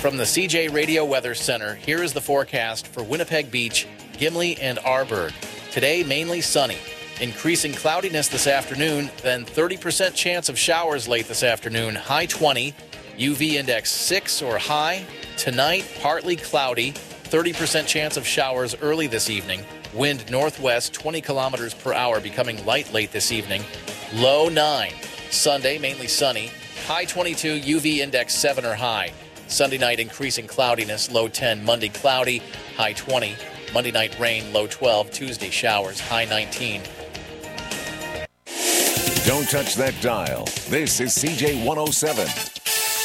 From the CJ Radio Weather Center, here is the forecast for Winnipeg Beach, Gimli, and Arborg. Today, mainly sunny. Increasing cloudiness this afternoon, then 30% chance of showers late this afternoon, high 20, UV index 6 or high. Tonight, partly cloudy, 30% chance of showers early this evening. Wind northwest 20 kilometers per hour, becoming light late this evening. Low 9. Sunday, mainly sunny. High 22, UV index 7 or high. Sunday night, increasing cloudiness, low 10. Monday, cloudy, high 20. Monday night, rain, low 12. Tuesday, showers, high 19. Don't touch that dial. This is CJ 107.